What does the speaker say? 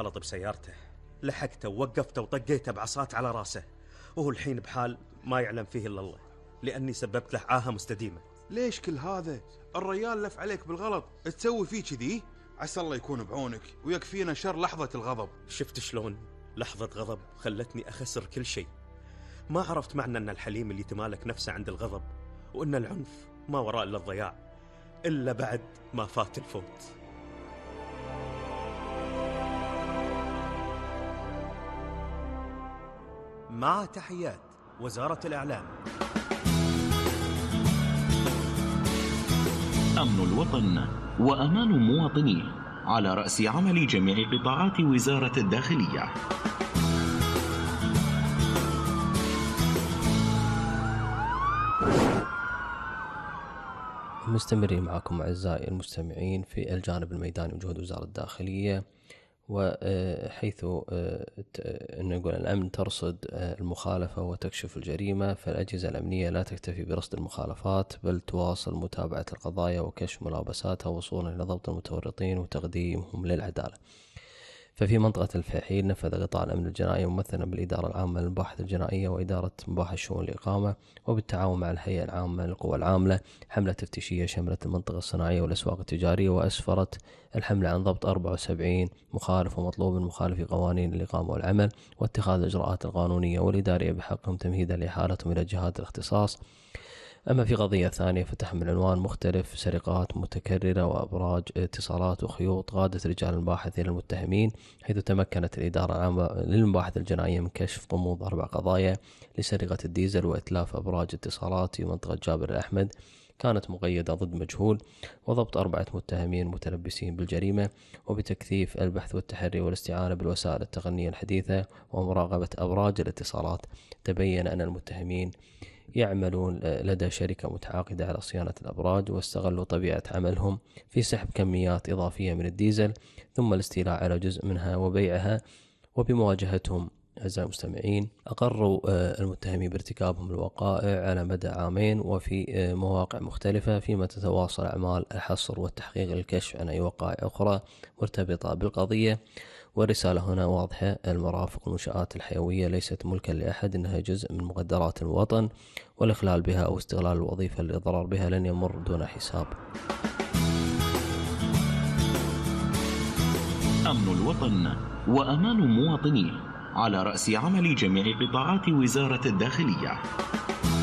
انخلط بسيارته، لحقته ووقفته وطقيته بعصات على راسه، وهو الحين بحال ما يعلم فيه إلا الله، لأني سببت له عاهة مستديمة. ليش كل هذا؟ الريال لف عليك بالغلط، تسوي فيه كذي؟ عسى الله يكون بعونك ويكفينا شر لحظة الغضب. شفت شلون لحظة غضب خلتني أخسر كل شيء؟ ما عرفت معنى أن الحليم اللي تمالك نفسه عند الغضب، وأن العنف ما وراء إلا الضياع، إلا بعد ما فات الفوت. مع تحيات وزارة الإعلام. أمن الوطن وأمان مواطنيه على رأس عمل جميع قطاعات وزارة الداخلية. مستمرين معكم أعزائي المستمعين في الجانب الميداني وجهود وزارة الداخلية، وحيث نقول الأمن ترصد المخالفة وتكشف الجريمة، فالأجهزة الأمنية لا تكتفي برصد المخالفات بل تواصل متابعة القضايا وكشف ملابساتها وصولا إلى ضبط المتورطين وتقديمهم للعدالة. ففي منطقة الفحيل نفذ قطاع الأمن الجنائي ممثلا بالإدارة العامة للمباحث الجنائية وإدارة مباحث شؤون الإقامة وبالتعاون مع الهيئة العامة للقوى العاملة حملة تفتيشية شملت المنطقة الصناعية والأسواق التجارية، وأسفرت الحملة عن ضبط 74 مخالف ومطلوب من مخالفي قوانين الإقامة والعمل واتخاذ الإجراءات القانونية والإدارية بحقهم تمهيدا لإحالتهم إلى جهات الاختصاص. أما في قضية ثانية فتحمل عنوان مختلف: سرقات متكررة وأبراج اتصالات وخيوط غادت رجال المباحث إلى المتهمين، حيث تمكنت الإدارة العامة للمباحث الجنائية من كشف غموض 4 قضايا لسرقة الديزل وإتلاف أبراج اتصالات في منطقة جابر الأحمد كانت مقيدة ضد مجهول، وضبط 4 متهمين متلبسين بالجريمة، وبتكثيف البحث والتحري والاستعانة بالوسائل التقنية الحديثة ومراقبة أبراج الاتصالات. تبين أن المتهمين يعملون لدى شركة متعاقدة على صيانة الأبراج، واستغلوا طبيعة عملهم في سحب كميات إضافية من الديزل ثم الاستيلاء على جزء منها وبيعها. وبمواجهتهم أعزائي المستمعين أقروا المتهمين بارتكابهم الوقائع على مدى 2 عام وفي مواقع مختلفة، فيما تتواصل أعمال الحصر والتحقيق للكشف عن أي وقائع أخرى مرتبطة بالقضية. والرسالة هنا واضحة: المرافق والمنشآت الحيوية ليست ملكا لأحد، إنها جزء من مقدرات الوطن، والإخلال بها أو استغلال الوظيفة للإضرار بها لن يمر دون حساب. أمن الوطن وأمان مواطنيه على رأس عمل جميع قطاعات وزارة الداخلية.